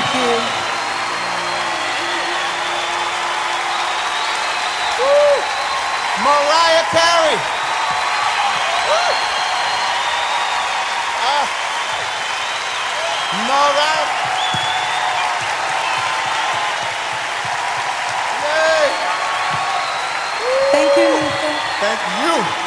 you. Woo! Mariah Carey. Woo! Mariah. Yay! Thank you, Lisa. Thank you.